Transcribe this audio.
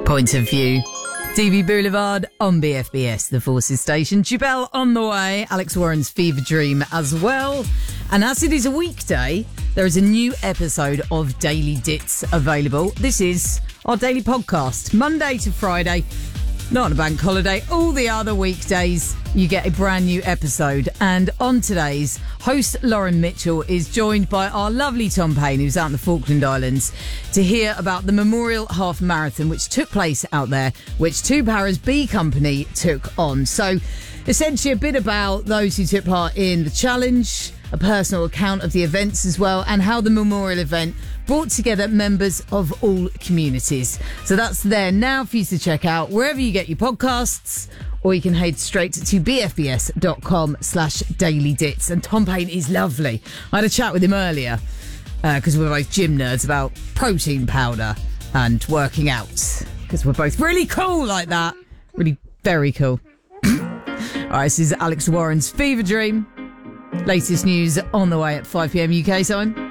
Point of View. TV Boulevard on BFBS, the Forces station. Jubel on the way. Alex Warren's Fever Dream as well. And as it is a weekday, there is a new episode of Daily Dits available. This is our daily podcast, Monday to Friday. Not on a bank holiday. All the other weekdays, you get a brand new episode. And on today's, host Lauren Mitchell is joined by our lovely Tom Payne, who's out in the Falkland Islands, to hear about the Memorial Half Marathon, which took place out there, which Two Paras B Company took on. So essentially a bit about those who took part in the challenge, a personal account of the events as well, and how the memorial event brought together members of all communities. So that's there now for you to check out wherever you get your podcasts, or you can head straight to bfbs.com/dailydits. And Tom Payne is lovely. I had a chat with him earlier because we're both gym nerds about protein powder and working out, because we're both really cool like that. Really very cool. All right, this is Alex Warren's Fever Dream. Latest news on the way at 5 p.m. UK time.